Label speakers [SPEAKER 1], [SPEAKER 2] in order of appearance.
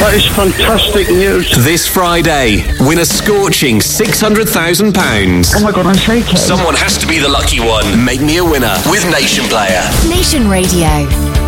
[SPEAKER 1] That is fantastic news.
[SPEAKER 2] This Friday, win a scorching £600,000.
[SPEAKER 3] Oh my God, I'm shaking.
[SPEAKER 2] Someone has to be the lucky one. Make me a winner with Nation Player.
[SPEAKER 4] Nation Radio.